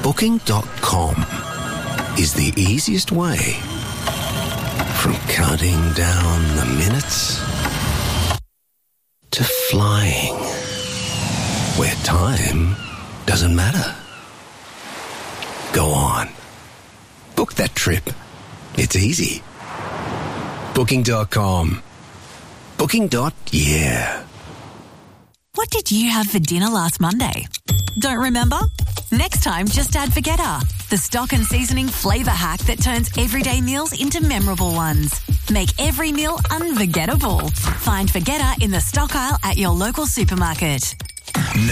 Booking.com is the easiest way. From counting down the minutes to flying where time doesn't matter. Go on. Book that trip. It's easy. Booking.com. Booking.yeah. What did you have for dinner last Monday? Don't remember? Next time, just add Vegeta, the stock and seasoning flavour hack that turns everyday meals into memorable ones. Make every meal unforgettable. Find Vegeta in the stock aisle at your local supermarket.